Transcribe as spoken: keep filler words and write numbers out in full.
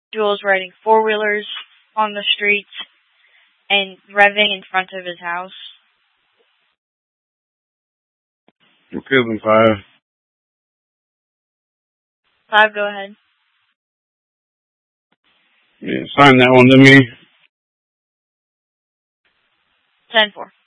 individuals riding four-wheelers on the streets and revving in front of his house. I'm feeling five. Five, go ahead. Yeah, sign that one to me. Ten four.